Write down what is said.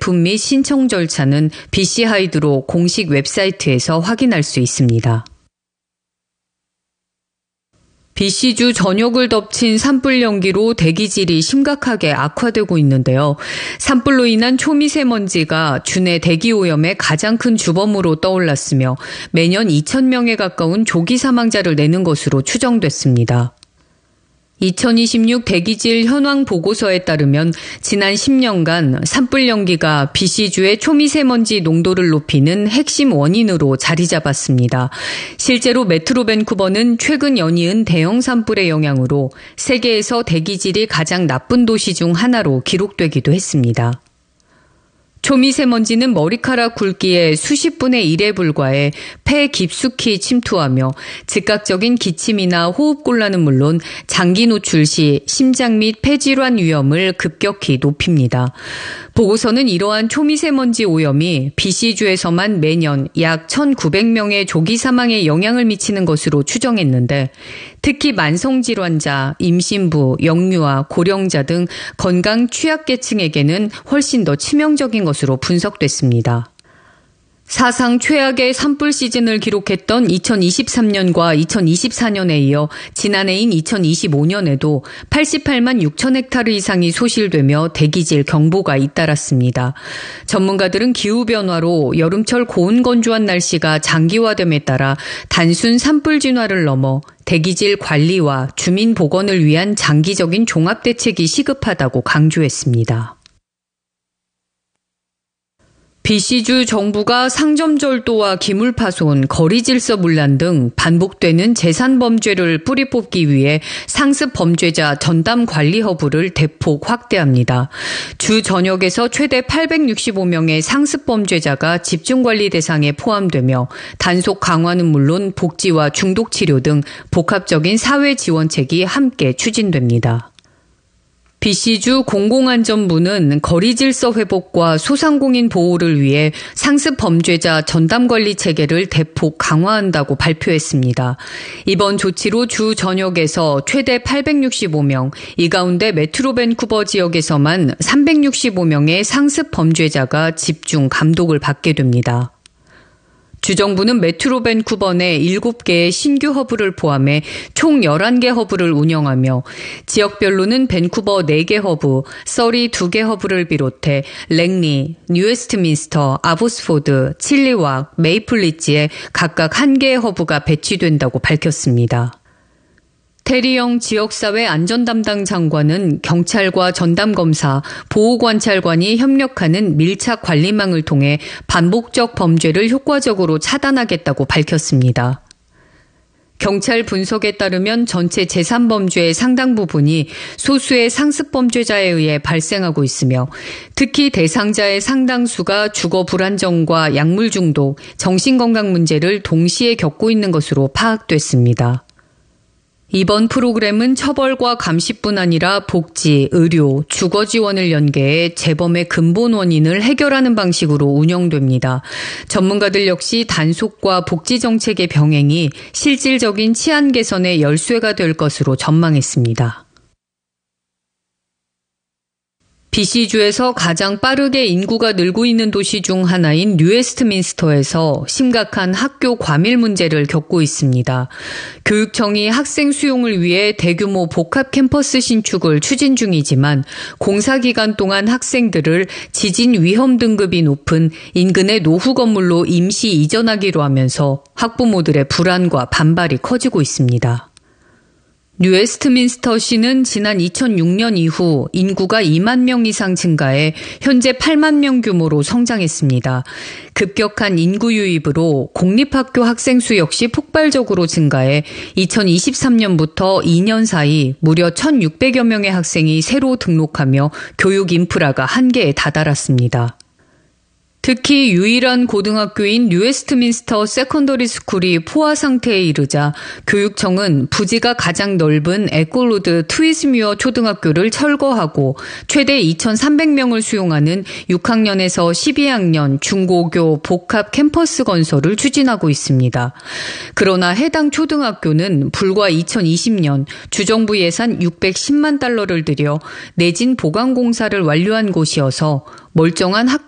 오픈 및 신청 절차는 BC 하이드로 공식 웹사이트에서 확인할 수 있습니다. BC주 전역을 덮친 산불 연기로 대기질이 심각하게 악화되고 있는데요. 산불로 인한 초미세먼지가 주내 대기오염의 가장 큰 주범으로 떠올랐으며 매년 2,000명에 가까운 조기 사망자를 내는 것으로 추정됐습니다. 2026 대기질 현황 보고서에 따르면 지난 10년간 산불 연기가 BC주의 초미세먼지 농도를 높이는 핵심 원인으로 자리 잡았습니다. 실제로 메트로 밴쿠버는 최근 연이은 대형 산불의 영향으로 세계에서 대기질이 가장 나쁜 도시 중 하나로 기록되기도 했습니다. 초미세먼지는 머리카락 굵기의 수십 분의 1에 불과해 폐에 깊숙이 침투하며 즉각적인 기침이나 호흡곤란은 물론 장기 노출 시 심장 및 폐질환 위험을 급격히 높입니다. 보고서는 이러한 초미세먼지 오염이 BC주에서만 매년 약 1,900명의 조기 사망에 영향을 미치는 것으로 추정했는데 특히 만성질환자, 임신부, 영유아, 고령자 등 건강 취약계층에게는 훨씬 더 치명적인 것으로 분석됐습니다. 사상 최악의 산불 시즌을 기록했던 2023년과 2024년에 이어 지난해인 2025년에도 88만 6천 헥타르 이상이 소실되며 대기질 경보가 잇따랐습니다. 전문가들은 기후변화로 여름철 고온 건조한 날씨가 장기화됨에 따라 단순 산불 진화를 넘어 대기질 관리와 주민 보건을 위한 장기적인 종합대책이 시급하다고 강조했습니다. BC주 정부가 상점절도와 기물파손, 거리질서 문란 등 반복되는 재산범죄를 뿌리 뽑기 위해 상습범죄자 전담 관리 허브를 대폭 확대합니다. 주 전역에서 최대 865명의 상습범죄자가 집중관리 대상에 포함되며 단속 강화는 물론 복지와 중독치료 등 복합적인 사회지원책이 함께 추진됩니다. BC주 공공안전부는 거리질서 회복과 소상공인 보호를 위해 상습 범죄자 전담관리 체계를 대폭 강화한다고 발표했습니다. 이번 조치로 주 전역에서 최대 865명, 이 가운데 메트로 밴쿠버 지역에서만 365명의 상습 범죄자가 집중 감독을 받게 됩니다. 주정부는 메트로 밴쿠버 내 7개의 신규 허브를 포함해 총 11개 허브를 운영하며 지역별로는 밴쿠버 4개 허브, 서리 2개 허브를 비롯해 랭리, 뉴웨스트민스터, 아보스포드, 칠리왁, 메이플리지에 각각 1개의 허브가 배치된다고 밝혔습니다. 테리영 지역사회 안전담당 장관은 경찰과 전담검사, 보호관찰관이 협력하는 밀착 관리망을 통해 반복적 범죄를 효과적으로 차단하겠다고 밝혔습니다. 경찰 분석에 따르면 전체 재산범죄의 상당 부분이 소수의 상습범죄자에 의해 발생하고 있으며 특히 대상자의 상당수가 주거 불안정과 약물 중독, 정신건강 문제를 동시에 겪고 있는 것으로 파악됐습니다. 이번 프로그램은 처벌과 감시뿐 아니라 복지, 의료, 주거 지원을 연계해 재범의 근본 원인을 해결하는 방식으로 운영됩니다. 전문가들 역시 단속과 복지 정책의 병행이 실질적인 치안 개선의 열쇠가 될 것으로 전망했습니다. BC주에서 가장 빠르게 인구가 늘고 있는 도시 중 하나인 뉴웨스트민스터에서 심각한 학교 과밀 문제를 겪고 있습니다. 교육청이 학생 수용을 위해 대규모 복합 캠퍼스 신축을 추진 중이지만 공사 기간 동안 학생들을 지진 위험 등급이 높은 인근의 노후 건물로 임시 이전하기로 하면서 학부모들의 불안과 반발이 커지고 있습니다. 뉴웨스트민스터시는 지난 2006년 이후 인구가 2만 명 이상 증가해 현재 8만 명 규모로 성장했습니다. 급격한 인구 유입으로 공립학교 학생 수 역시 폭발적으로 증가해 2023년부터 2년 사이 무려 1,600여 명의 학생이 새로 등록하며 교육 인프라가 한계에 다다랐습니다. 특히 유일한 고등학교인 뉴웨스트민스터 세컨더리 스쿨이 포화 상태에 이르자 교육청은 부지가 가장 넓은 에콜로드 트위스뮤어 초등학교를 철거하고 최대 2,300명을 수용하는 6학년에서 12학년 중고교 복합 캠퍼스 건설을 추진하고 있습니다. 그러나 해당 초등학교는 불과 2020년 주정부 예산 610만 달러를 들여 내진 보강 공사를 완료한 곳이어서 멀쩡한